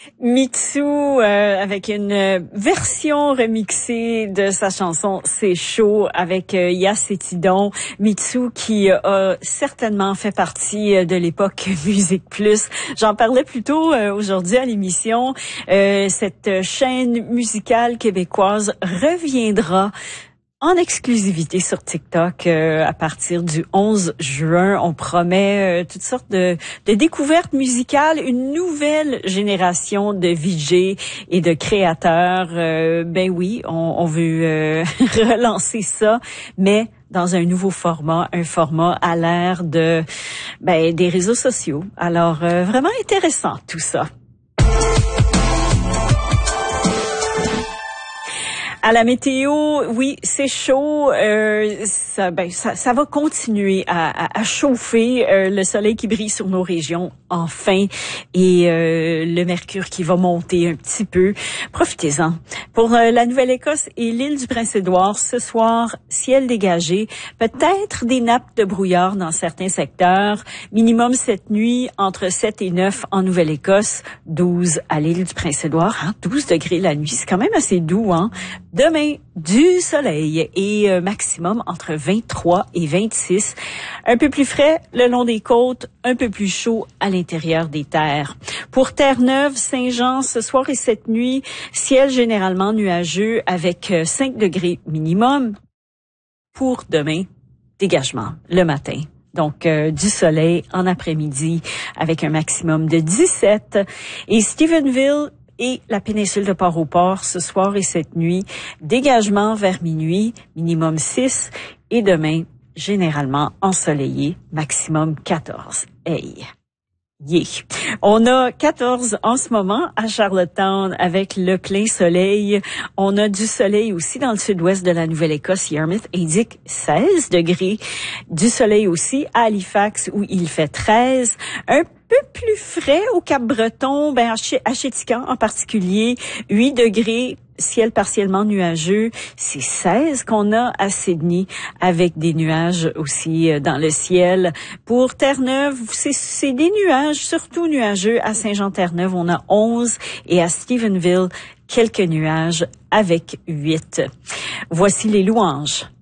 Mitsou avec une version remixée de sa chanson C'est chaud avec Yacetidon. Mitsou qui a certainement fait partie de l'époque Musique Plus. J'en parlais plus tôt aujourd'hui à l'émission. Cette chaîne musicale québécoise reviendra en exclusivité sur TikTok à partir du 11 juin. On promet toutes sortes de découvertes musicales, une nouvelle génération de VJ et de créateurs. Ben oui, on veut relancer ça, mais dans un nouveau format, un format à l'ère des réseaux sociaux. Alors, vraiment intéressant tout ça. À la météo, oui, c'est chaud. Ça va continuer à chauffer. Le soleil qui brille sur nos régions, enfin, et le mercure qui va monter un petit peu. Profitez-en. Pour la Nouvelle-Écosse et l'île du Prince-Édouard, ce soir, ciel dégagé, peut-être des nappes de brouillard dans certains secteurs. Minimum cette nuit, entre 7 et 9 en Nouvelle-Écosse, 12 à l'île du Prince-Édouard. 12 degrés la nuit, c'est quand même assez doux, hein? Demain, du soleil et maximum entre 23 et 26. Un peu plus frais le long des côtes, un peu plus chaud à l'intérieur des terres. Pour Terre-Neuve, Saint-Jean, ce soir et cette nuit, ciel généralement nuageux avec 5 degrés minimum. Pour demain, dégagement le matin. Donc, du soleil en après-midi avec un maximum de 17. Et Stephenville et la péninsule de Port-au-Port ce soir et cette nuit, dégagement vers minuit, minimum 6 et demain, généralement ensoleillé, maximum 14. Hey! Yeah. On a 14 en ce moment à Charlottetown avec le plein soleil. On a du soleil aussi dans le sud-ouest de la Nouvelle-Écosse. Yarmouth indique 16 degrés. Du soleil aussi à Halifax où il fait 13. Un peu plus frais au Cap-Breton, à Chéticamp en particulier, 8 degrés. Ciel partiellement nuageux, c'est 16 qu'on a à Sydney avec des nuages aussi dans le ciel. Pour Terre-Neuve, c'est des nuages, surtout nuageux. À Saint-Jean-Terre-Neuve, on a 11 et à Stephenville, quelques nuages avec 8. Voici les louanges.